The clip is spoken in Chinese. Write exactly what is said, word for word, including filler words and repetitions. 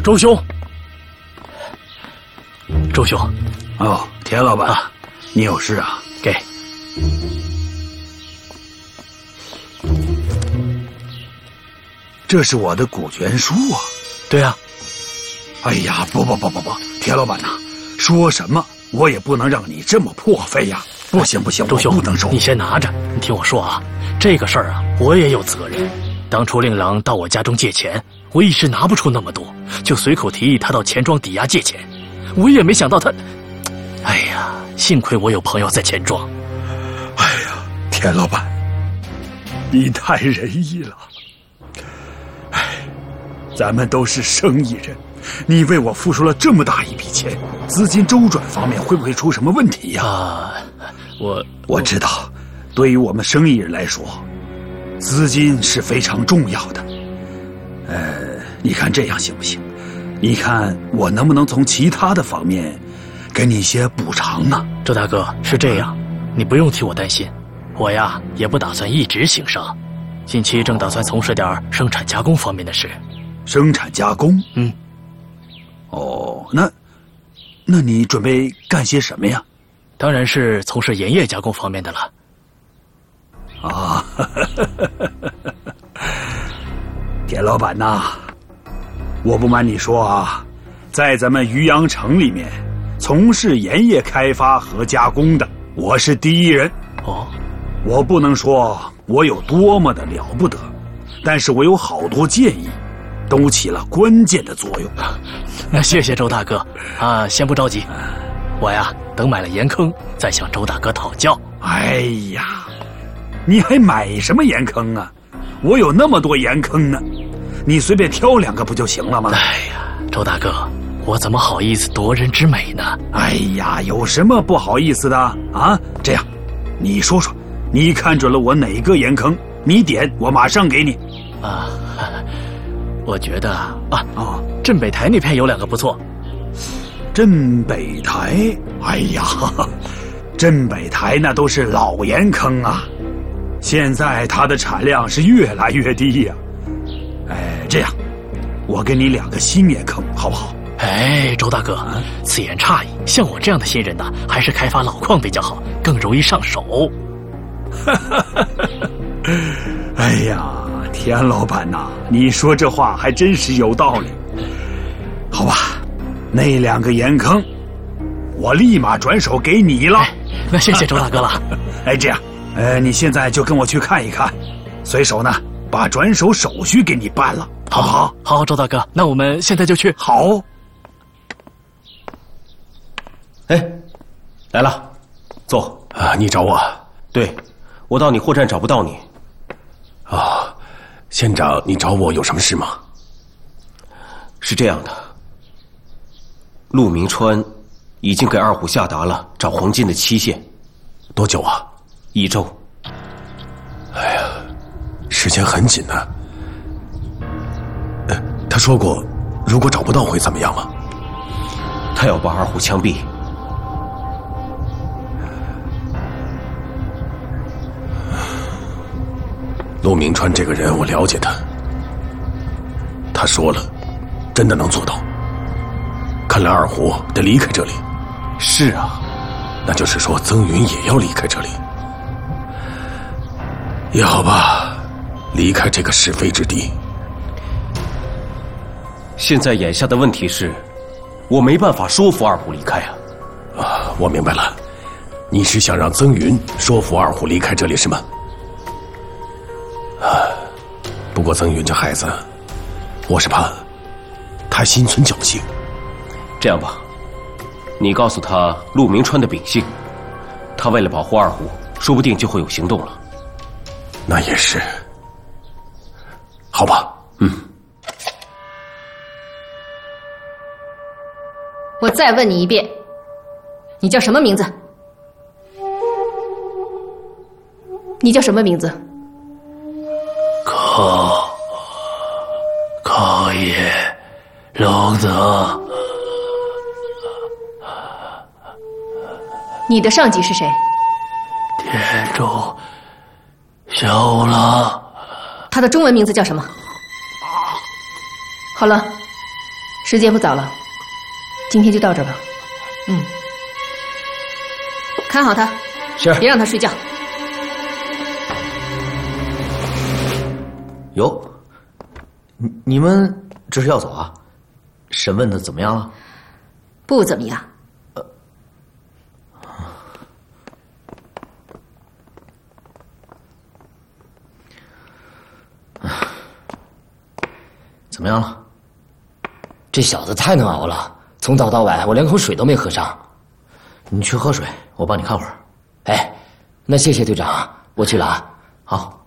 周兄，周兄， 哦，田老板，啊、你有事啊？ 给。 这是我的股权书啊。 对啊。 哎呀，不不不不不，田老板呐、啊，说什么我也不能让你这么破费呀！不行不行， 周兄， 不能收。 你先拿着，你听我说啊，这个事儿啊，我也有责任。当初令郎到我家中借钱，我一时拿不出那么多，就随口提议他到钱庄抵押借钱，我也没想到他……哎呀，幸亏我有朋友在钱庄。 哎呀，田老板，你太仁义了。哎，咱们都是生意人，你为我付出了这么大一笔钱，资金周转方面会不会出什么问题呀？ 啊，我我知道，对于我们生意人来说，资金是非常重要的。呃，你看这样行不行？你看我能不能从其他的方面给你一些补偿啊？ 周大哥，是这样，你不用替我担心，我呀也不打算一直行商，近期正打算从事点生产加工方面的事。 生产加工？ 嗯。 哦，那，那你准备干些什么呀？ 当然是从事盐业加工方面的了。 啊，田老板呐，我不瞒你说啊，在咱们渔阳城里面，从事盐业开发和加工的，我是第一人。 哦， 我不能说我有多么的了不得，但是我有好多建议，都起了关键的作用。 那谢谢周大哥啊，先不着急，我呀等买了盐坑再向周大哥讨教。 哎呀，你还买什么盐坑啊？我有那么多盐坑呢，你随便挑两个不就行了吗？ 哎呀，周大哥，我怎么好意思夺人之美呢？ 哎呀，有什么不好意思的啊？这样，你说说，你看准了我哪个盐坑，你点，我马上给你。 啊，我觉得啊啊，镇北台那片有两个不错。 镇北台，哎呀，镇北台那都是老盐坑啊，现在它的产量是越来越低呀、啊。哎，这样，我给你两个新盐坑，好不好？ 哎，周大哥，啊、此言差矣。像我这样的新人呐，还是开发老矿比较好，更容易上手。 哎呀，田老板呐、啊，你说这话还真是有道理。好吧，那两个盐坑，我立马转手给你了。哎、 那谢谢周大哥了。 哎，这样，呃，你现在就跟我去看一看，随手呢把转手手续给你办了，好不好？ 好，好，周大哥，那我们现在就去。 好。 哎，来了，坐。 啊，你找我？ 对，我到你货站找不到你。 啊、哦，县长，你找我有什么事吗？ 是这样的，陆明川已经给二虎下达了找黄金的期限。 多久啊？ 一周。 哎呀，时间很紧呢、啊。呃，他说过，如果找不到会怎么样吗？ 他要把二虎枪毙。 陆明川这个人，我了解他。他说了，真的能做到。看来二虎得离开这里。 是啊， 那就是说曾云也要离开这里。也好吧，离开这个是非之地。 现在眼下的问题是，我没办法说服二虎离开啊。 啊，我明白了，你是想让曾云说服二虎离开这里是吗？啊，不过曾云这孩子，我是怕他心存侥幸。 这样吧，你告诉他陆明川的秉性，他为了保护二虎，说不定就会有行动了。 那也是，好吧，嗯。 我再问你一遍，你叫什么名字？你叫什么名字？ 可可也龙德。 你的上级是谁？ 田中小郎。 他的中文名字叫什么？好了，时时间不早了，今天就到这儿吧。嗯，看好他， 是， 别让他睡觉。 哟，你你们这是要走啊？审问的怎么样了？ 不怎么样。 怎么样了？ 这小子太能熬了，从早到晚我连口水都没喝上。 你去喝水，我帮你看会儿。 哎，那谢谢队长，我去了啊。 好。